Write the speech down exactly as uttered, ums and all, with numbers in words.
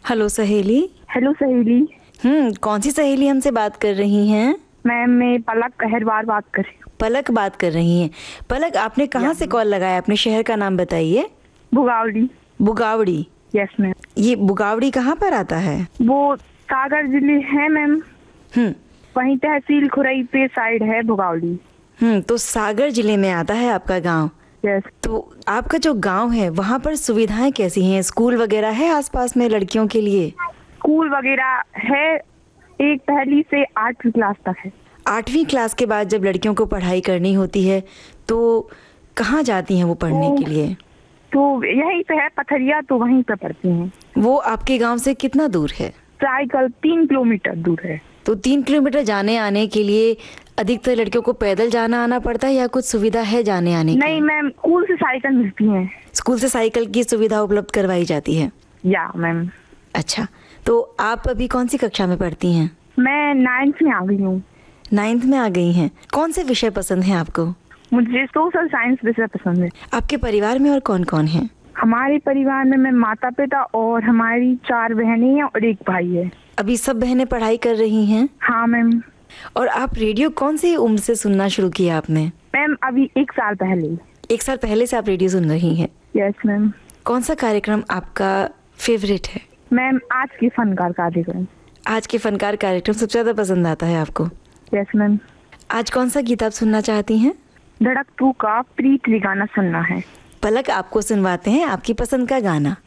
Hello सहेली। Hello सहेली। हम्म कौन सी सहेली हमसे बात कर रही हैं? मैम मैं पलक कहरवार बात कर रही हूँ। पलक बात कर रही हैं। पलक, आपने कहाँ से कॉल लगाया? अपने शहर का नाम बताइए। भुगावड़ी। बुगावड़ी? Yes ma'am. ये बुगावड़ी कहाँ पर आता है? वो सागर जिले है मैम। हम्म वहीं तहसील खुरई पे साइड है भुगावड़ी। हम्म तो सागर जिले में आता है आपका गांव। यस। तो आपका जो गांव है वहाँ पर सुविधाएं कैसी हैं? स्कूल वगैरह है आसपास में लड़कियों के लिए? स्कूल वगैरह है, एक पहली से आठवीं क्लास तक है। आठवीं क्लास के बाद जब लड़कियों को पढ़ाई करनी होती है तो कहाँ जाती हैं वो पढ़ने तो, के लिए? तो यहीं पे है पथरिया, तो वहीं पे पढ़ती हैं। वो आपके गांव से कितना दूर है? साइकिल तीन किलोमीटर दूर है। तो तीन किलोमीटर जाने आने के लिए अधिकतर लड़कियों को पैदल जाना आना पड़ता है या कुछ सुविधा है जाने आने की? नहीं मैम, स्कूल से साइकिल मिलती है। स्कूल से साइकिल की सुविधा उपलब्ध करवाई जाती है? या मैम। अच्छा, तो आप अभी कौन सी कक्षा में पढ़ती हैं? मैं नाइन्थ में आ गई हूँ। नाइन्थ में आ गई हैं। कौन से विषय पसंद हैं आपको? मुझे सोशल साइंस विषय पसंद है। आपके परिवार में और कौन कौन है? हमारे परिवार में मैं माता पिता और हमारी चार बहनें हैं और एक भाई है। अभी सब बहनें पढ़ाई कर रही हैं? हाँ मैम। और आप रेडियो कौन सी उम्र से सुनना शुरू किया आपने? मैम अभी एक साल पहले। एक साल पहले से आप रेडियो सुन रही हैं? Yes ma'am. कौन सा कार्यक्रम आपका फेवरेट है? मैम आज की फनकार कार्यक्रम। आज के फनकार कार्यक्रम सबसे ज्यादा पसंद आता है आपको? Yes ma'am. आज कौन सा गीत आप सुनना चाहती हैं? धड़क टू का प्रीत गाना सुनना है। पलक आपको सुनवाते हैं आपकी पसंद का गाना।